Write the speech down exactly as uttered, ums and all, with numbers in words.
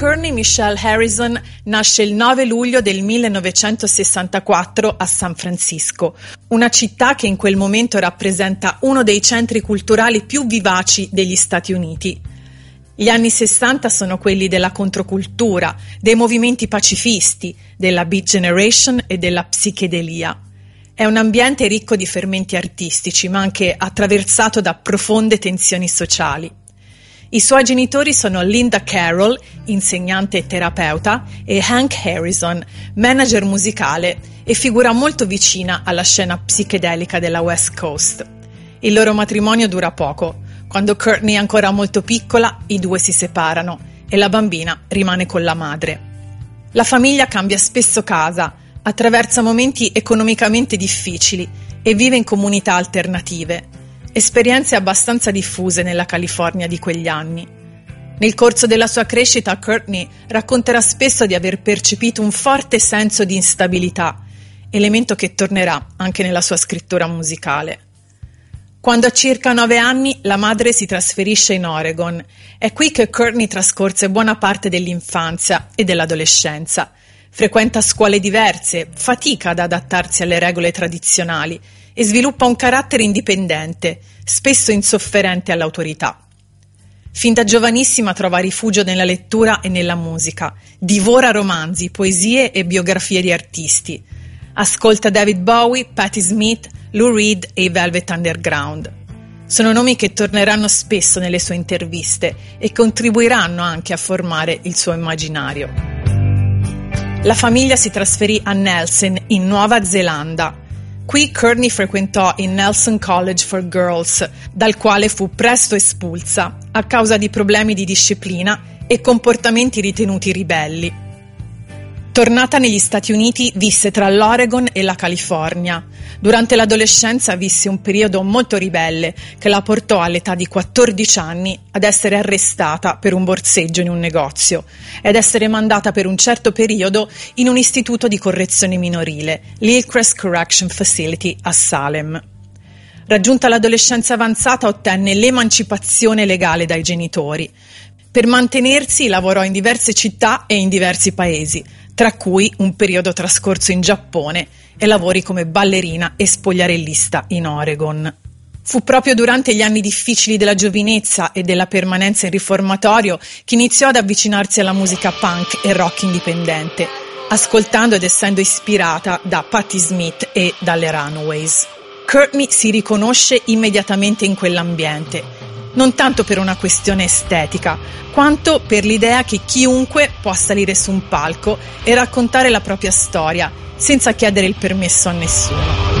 Courtney Michelle Harrison nasce il nove luglio del millenovecentosessantaquattro a San Francisco, una città che in quel momento rappresenta uno dei centri culturali più vivaci degli Stati Uniti. Gli anni sessanta sono quelli della controcultura, dei movimenti pacifisti, della Beat Generation e della psichedelia. È un ambiente ricco di fermenti artistici, ma anche attraversato da profonde tensioni sociali. I suoi genitori sono Linda Carroll, insegnante e terapeuta, e Hank Harrison, manager musicale e figura molto vicina alla scena psichedelica della West Coast. Il loro matrimonio dura poco. Quando Courtney è ancora molto piccola, i due si separano e la bambina rimane con la madre. La famiglia cambia spesso casa, attraversa momenti economicamente difficili e vive in comunità alternative. Esperienze abbastanza diffuse nella California di quegli anni. Nel corso della sua crescita, Courtney racconterà spesso di aver percepito un forte senso di instabilità, elemento che tornerà anche nella sua scrittura musicale. Quando ha circa nove anni, la madre si trasferisce in Oregon. È qui che Courtney trascorse buona parte dell'infanzia e dell'adolescenza. Frequenta scuole diverse, fatica ad adattarsi alle regole tradizionali e sviluppa un carattere indipendente, spesso insofferente all'autorità. Fin da giovanissima trova rifugio nella lettura e nella musica, divora romanzi, poesie e biografie di artisti. Ascolta David Bowie, Patti Smith, Lou Reed e i Velvet Underground. Sono nomi che torneranno spesso nelle sue interviste e contribuiranno anche a formare il suo immaginario. La famiglia si trasferì a Nelson, in Nuova Zelanda. Qui Courtney frequentò il Nelson College for Girls, dal quale fu presto espulsa a causa di problemi di disciplina e comportamenti ritenuti ribelli. Tornata negli Stati Uniti, visse tra l'Oregon e la California. Durante l'adolescenza visse un periodo molto ribelle che la portò all'età di quattordici anni ad essere arrestata per un borseggio in un negozio ed essere mandata per un certo periodo in un istituto di correzione minorile, l'Hillcrest Correction Facility a Salem. Raggiunta l'adolescenza avanzata, ottenne l'emancipazione legale dai genitori. Per mantenersi lavorò in diverse città e in diversi paesi, tra cui un periodo trascorso in Giappone e lavori come ballerina e spogliarellista in Oregon. Fu proprio durante gli anni difficili della giovinezza e della permanenza in riformatorio che iniziò ad avvicinarsi alla musica punk e rock indipendente, ascoltando ed essendo ispirata da Patti Smith e dalle Runaways. Courtney si riconosce immediatamente in quell'ambiente, non tanto per una questione estetica, quanto per l'idea che chiunque può salire su un palco e raccontare la propria storia senza chiedere il permesso a nessuno.